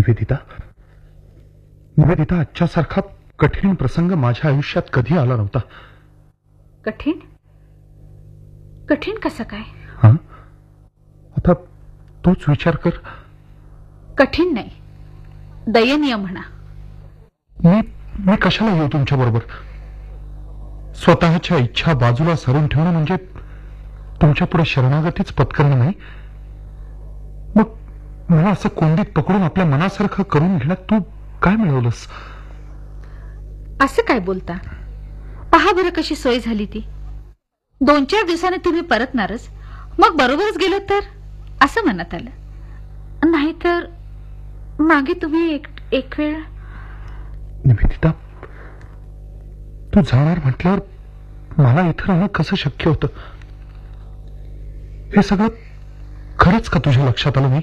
निवेदिता, निवेदिता, आजच्यासारखा कठीण प्रसंग माझ्या आयुष्यात कधी आला नव्हता. कठीण? कठीण कसं काय? हा, आता तूच विचार कर. कठीण नाही, दयनीय म्हणा. मी कशाला येऊ तुमच्या बरोबर? स्वतःच्या इच्छा बाजूला सरून ठेवणं म्हणजे तुमच्या पुढे शरणागतीच पत्करणं नाही. मग मला असं कोंडीत पकडून आपल्या मनासारखं करून घेण्यात तू काय मिळवलंस? असं काय बोलता? पहा बरं कशी सोय झाली ती. 2-4 दिवसांनी तुम्ही परतणारच, मग बरोबरच गेलो तर असं म्हणत आलं. नाहीतर मागे तुम्ही एक वेळ. निवेदिता, तू जाणार म्हटल्यावर मला इथं राहणं कसं शक्य होतं? हे सगळं खरंच का तुझ्या लक्षात आलं? मी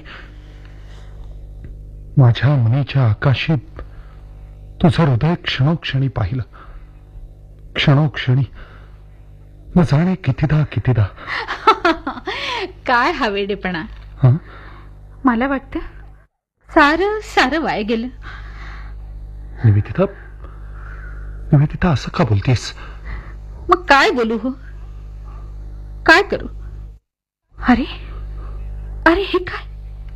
माझ्या मनीच्या आकाशी तुझं हृदय क्षणोक्षणी पाहिलं, क्षणोक्षणी. न जाणे कितीदा कितीदा. काय हा वेडेपणा. मला वाटतं सारं सारं वाया गेलं. निवेदिता, निवेदिता, असं का बोलतेस? मग काय बोलू हो? काय करू? अरे अरे, हे काय?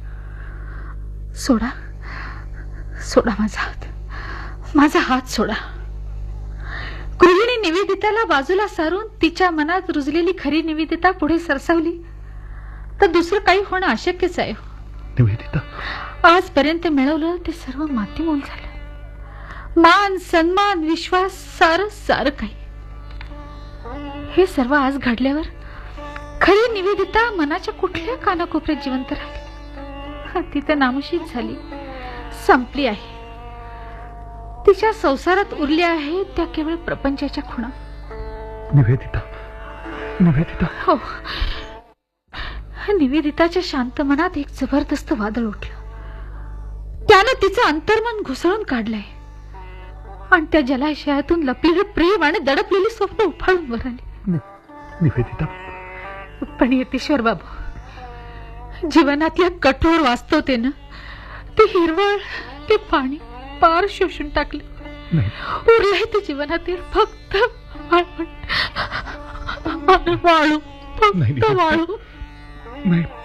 सोडा सोडा माझा हात, माझा हात सोडा. गृहिणी निवेदिताला बाजूला सारून तिच्या मनात रुजलेली खरी निवेदिता पुढे सरसावली तर दुसरं काही होणं अशक्यच आहे. निवेदिता, आजपर्यंत मिळवलं ते सर्व मातीमोल झालं. मान, सन्मान, विश्वास, सारं सारं काही. हे सर्व आज घडल्यावर खरी निवेदिता मनाच्या कुठल्या कानाकोपऱ्यात जिवंत राहिली? ती तर नामशेष झाली, संपली आहे. तिच्या संसारात उरल्या आहेत त्या केवळ प्रपंचाच्या खुणा. निवेदिता, निवेदिता. हो, निवेदिताच्या शांत मनात एक जबरदस्त वादळ उठलं. त्यानं तिचं अंतर्मन घुसळून काढलंय आणि त्या जलाशयातून लपलेलं प्रेम आणि दडपलेली स्वप्न उफाळून वर आली. निवेदिता, पण यतीश्वर बाबू, जीवनातल्या कठोर वास्तवतेनं ते हिरवळ, ते पाणी पार शोषून टाकले. उरलंय ते जीवनातील फक्त वाळू, फक्त वाळू. नाही.